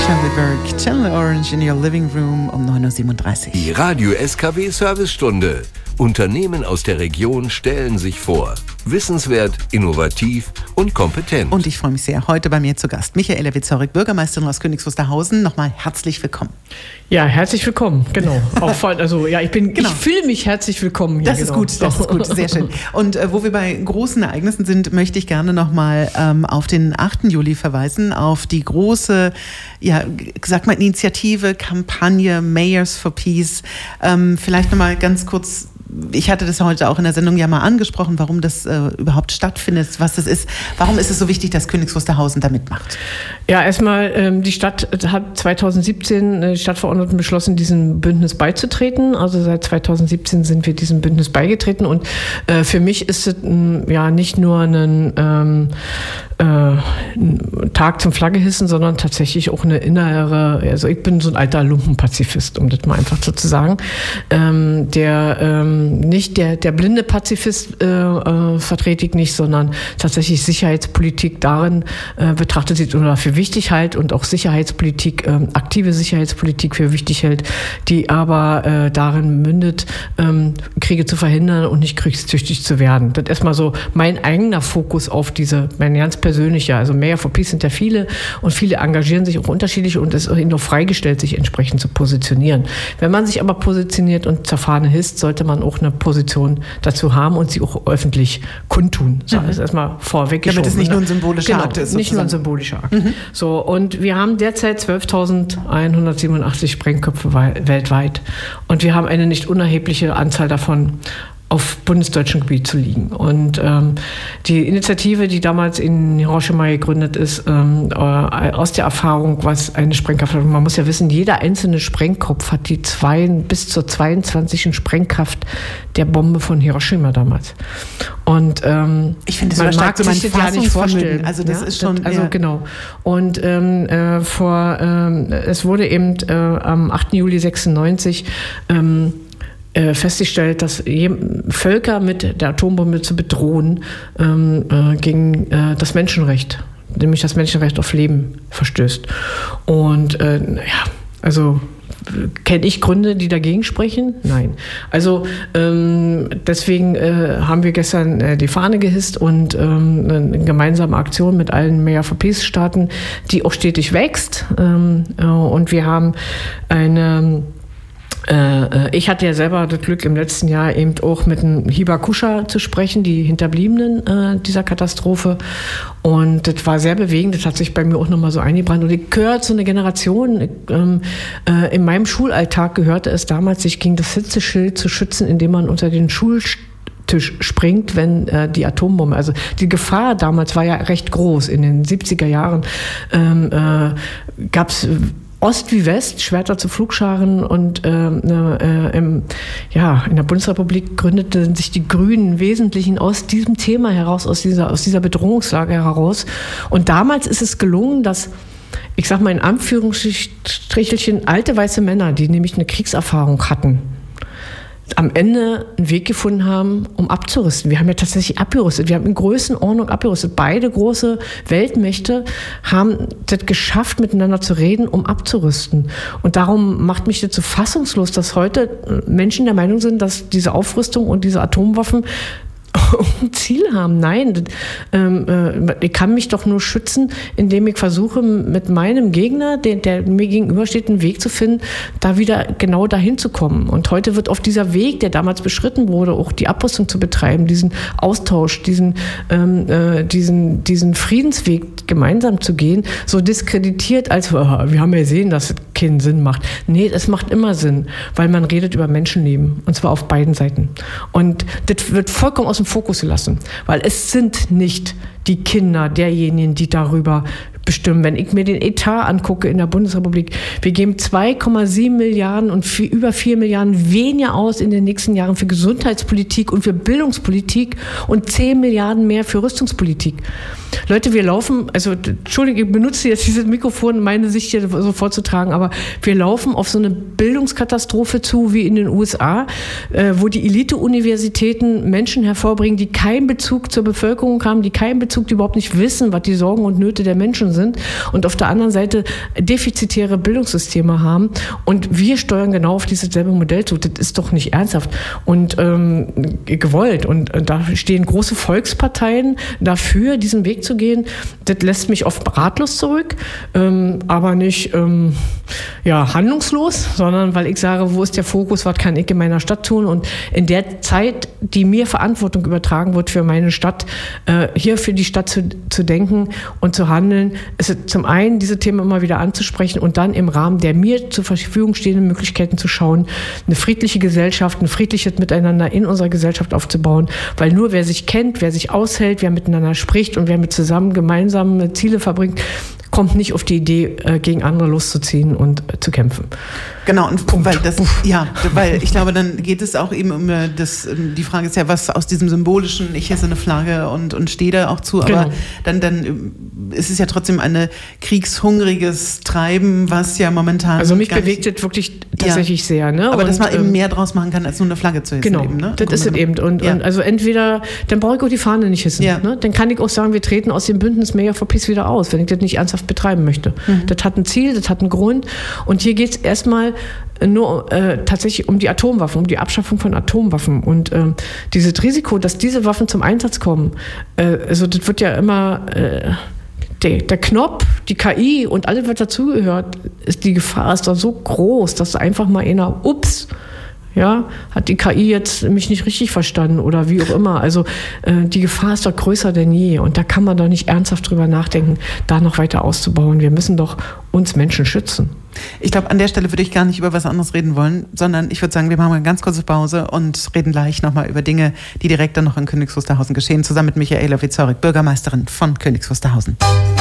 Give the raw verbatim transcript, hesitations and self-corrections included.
Charlie Burke, Channel Orange in your living room um neun Uhr siebenunddreißig. Die Radio S K W-Servicestunde. Unternehmen aus der Region stellen sich vor. Wissenswert, innovativ und kompetent. Und ich freue mich sehr, heute bei mir zu Gast Michaela Wieczorek, Bürgermeisterin aus Königs Wusterhausen. Nochmal herzlich willkommen. Ja, herzlich willkommen, genau. Auch voll, also ja, ich bin, genau. Ich fühle mich herzlich willkommen hier. Das genau. ist gut, das ist gut, sehr schön. Und äh, wo wir bei großen Ereignissen sind, möchte ich gerne nochmal ähm, auf den achten Juli verweisen, auf die große, ja, sag mal, Initiative, Kampagne Mayors for Peace. Ähm, vielleicht nochmal ganz kurz. Ich hatte das heute auch in der Sendung ja mal angesprochen, warum das äh, überhaupt stattfindet, was das ist. Warum ist es so wichtig, dass Königs Wusterhausen da mitmacht? Ja, erstmal, ähm, die Stadt hat zwanzig siebzehn, äh, die Stadtverordneten beschlossen, diesem Bündnis beizutreten. Also seit zwanzig siebzehn sind wir diesem Bündnis beigetreten. Und äh, für mich ist es äh, ja nicht nur ein, ähm, äh, ein Tag zum Flaggehissen, sondern tatsächlich auch eine innere, also ich bin so ein alter Lumpenpazifist, um das mal einfach so zu sagen, ähm, der ähm, nicht der, der blinde Pazifist äh, äh, vertrete ich nicht, sondern tatsächlich Sicherheitspolitik darin äh, betrachtet sieht oder für wichtig hält und auch Sicherheitspolitik, äh, aktive Sicherheitspolitik für wichtig hält, die aber äh, darin mündet, ähm, Kriege zu verhindern und nicht kriegstüchtig zu werden. Das ist erstmal so mein eigener Fokus auf diese, mein ganz persönlicher, also Mayor for Peace sind ja viele und viele engagieren sich auch unterschiedlich und es ist ihnen auch freigestellt, sich entsprechend zu positionieren. Wenn man sich aber positioniert und zur Fahne hisst, sollte man auch eine Position dazu haben und sie auch öffentlich kundtun. So, das ist erstmal vorweggeschoben. Damit es nicht nur ein symbolischer genau, Akt ist. Nicht nur ein symbolischer Akt. Mhm. So, und wir haben derzeit zwölftausendeinhundertsiebenundachtzig Sprengköpfe weltweit. Und wir haben eine nicht unerhebliche Anzahl davon auf bundesdeutschem Gebiet zu liegen. Und ähm, die Initiative, die damals in Hiroshima gegründet ist, ähm, äh, aus der Erfahrung, was eine Sprengkraft hat. Man muss ja wissen, jeder einzelne Sprengkopf hat die zwei, bis zur zweiundzwanzig Sprengkraft der Bombe von Hiroshima damals. Und ähm, ich finde, das man mag so sich das ja nicht vorstellen. Also das ja, ist schon, also ja. genau. Und ähm, äh, vor, ähm, es wurde eben äh, am achten Juli sechsundneunzig ähm, festgestellt, dass Völker mit der Atombombe zu bedrohen ähm, äh, gegen äh, das Menschenrecht, nämlich das Menschenrecht auf Leben verstößt. Und äh, ja, also kenne ich Gründe, die dagegen sprechen? Nein. Also ähm, deswegen äh, haben wir gestern äh, die Fahne gehisst und ähm, eine gemeinsame Aktion mit allen Mayor for Peace Staaten, die auch stetig wächst. Ähm, äh, und wir haben eine Ich hatte ja selber das Glück, im letzten Jahr eben auch mit dem Hibakusha zu sprechen, die Hinterbliebenen äh, dieser Katastrophe. Und das war sehr bewegend, das hat sich bei mir auch nochmal so eingebrannt. Und ich gehöre zu einer Generation, ich, ähm, äh, in meinem Schulalltag gehörte es damals, sich gegen das Hitzeschild zu schützen, indem man unter den Schultisch springt, wenn äh, die Atombombe, also die Gefahr damals war ja recht groß. In den siebziger Jahren ähm, äh, gab es Ost wie West, Schwerter zu Pflugscharen und äh, äh, im, ja, in der Bundesrepublik gründeten sich die Grünen im Wesentlichen aus diesem Thema heraus, aus dieser, aus dieser Bedrohungslage heraus. Und damals ist es gelungen, dass, ich sag mal in Anführungsstrichelchen, alte weiße Männer, die nämlich eine Kriegserfahrung hatten, am Ende einen Weg gefunden haben, um abzurüsten. Wir haben ja tatsächlich abgerüstet. Wir haben in Größenordnung abgerüstet. Beide große Weltmächte haben das geschafft, miteinander zu reden, um abzurüsten. Und darum macht mich das so fassungslos, dass heute Menschen der Meinung sind, dass diese Aufrüstung und diese Atomwaffen ein Ziel haben. Nein, das, ähm, äh, ich kann mich doch nur schützen, indem ich versuche, mit meinem Gegner, der, der mir gegenübersteht, einen Weg zu finden, da wieder genau dahin zu kommen. Und heute wird auf dieser Weg, der damals beschritten wurde, auch die Abrüstung zu betreiben, diesen Austausch, diesen, ähm, äh, diesen, diesen Friedensweg gemeinsam zu gehen, so diskreditiert, als oh, wir haben ja gesehen, dass es keinen Sinn macht. Nee, es macht immer Sinn, weil man redet über Menschenleben, und zwar auf beiden Seiten. Und das wird vollkommen aus dem Fokus gelassen, weil es sind nicht die Kinder derjenigen, die darüber bestimmen. Wenn ich mir den Etat angucke in der Bundesrepublik, wir geben zwei Komma sieben Milliarden und viel, über vier Milliarden weniger aus in den nächsten Jahren für Gesundheitspolitik und für Bildungspolitik und zehn Milliarden mehr für Rüstungspolitik. Leute, wir laufen, also Entschuldigung, ich benutze jetzt dieses Mikrofon, meine Sicht hier so vorzutragen, aber wir laufen auf so eine Bildungskatastrophe zu wie in den U S A, äh, wo die Elite-Universitäten Menschen hervorbringen, die keinen Bezug zur Bevölkerung haben, die keinen Bezug, die überhaupt nicht wissen, was die Sorgen und Nöte der Menschen sind. sind und auf der anderen Seite defizitäre Bildungssysteme haben und wir steuern genau auf dieses selbe Modell zu. Das ist doch nicht ernsthaft und ähm, gewollt. Und äh, da stehen große Volksparteien dafür, diesen Weg zu gehen. Das lässt mich oft ratlos zurück, ähm, aber nicht ähm, ja, handlungslos, sondern weil ich sage, wo ist der Fokus, was kann ich in meiner Stadt tun? Und in der Zeit, die mir Verantwortung übertragen wird für meine Stadt, äh, hier für die Stadt zu, zu denken und zu handeln, ist es zum einen, diese Themen immer wieder anzusprechen und dann im Rahmen der mir zur Verfügung stehenden Möglichkeiten zu schauen, eine friedliche Gesellschaft, ein friedliches Miteinander in unserer Gesellschaft aufzubauen. Weil nur wer sich kennt, wer sich aushält, wer miteinander spricht und wer mit zusammen gemeinsame Ziele verbringt, kommt nicht auf die Idee, gegen andere loszuziehen und zu kämpfen. Genau, und Punkt. weil das, ja, weil ich glaube, dann geht es auch eben um das, die Frage ist ja, was aus diesem symbolischen, ich esse eine Flagge und, und stehe da auch zu, aber genau. dann, dann ist es ja trotzdem ein kriegshungriges Treiben, was ja momentan. Also mich bewegt das wirklich tatsächlich ja. sehr. Ne? Aber und, dass man eben ähm, mehr draus machen kann, als nur eine Flagge zu hissen. Genau, eben, ne? das ist es eben. Und, ja. und also entweder, dann brauche ich auch die Fahne nicht hissen. Ja. Ne? Dann kann ich auch sagen, wir treten aus dem Bündnis Mayor for Peace wieder aus, wenn ich das nicht ernsthaft betreiben möchte. Mhm. Das hat ein Ziel, das hat einen Grund. Und hier geht es erstmal nur äh, tatsächlich um die Atomwaffen, um die Abschaffung von Atomwaffen. Und äh, dieses Risiko, dass diese Waffen zum Einsatz kommen, äh, also das wird ja immer... Äh, Der, der Knopf, die K I und alles, was dazugehört, ist die Gefahr ist doch so groß, dass einfach mal einer, ups, ja, hat die K I jetzt mich nicht richtig verstanden oder wie auch immer. Also äh, die Gefahr ist doch größer denn je und da kann man doch nicht ernsthaft drüber nachdenken, da noch weiter auszubauen. Wir müssen doch uns Menschen schützen. Ich glaube, an der Stelle würde ich gar nicht über was anderes reden wollen, sondern ich würde sagen, wir machen eine ganz kurze Pause und reden gleich nochmal über Dinge, die direkt dann noch in Königs Wusterhausen geschehen, zusammen mit Michaela Wieczorek, Bürgermeisterin von Königs Wusterhausen.